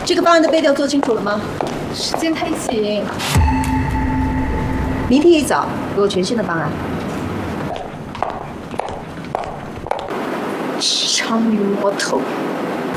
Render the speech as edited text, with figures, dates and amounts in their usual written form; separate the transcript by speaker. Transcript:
Speaker 1: 这个方案的备调做清楚了吗？
Speaker 2: 时间太紧。
Speaker 1: 明天一早给我全新的方案。
Speaker 2: 职场女魔头。